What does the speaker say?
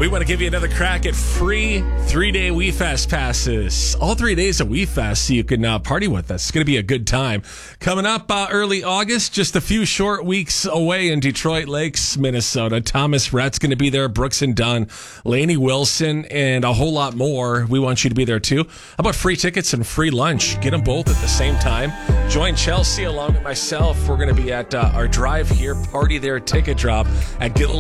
We want to give you another crack at free 3-day WeFest passes. All 3 days of WeFest so you can party with us. It's going to be a good time. Coming up early August, just a few short weeks away in Detroit Lakes, Minnesota. Thomas Rhett's going to be there, Brooks and Dunn, Lainey Wilson, and a whole lot more. We want you to be there too. How about free tickets and free lunch? Get them both at the same time. Join Chelsea along with myself. We're going to be at our Drive Here Party There ticket drop at Gitl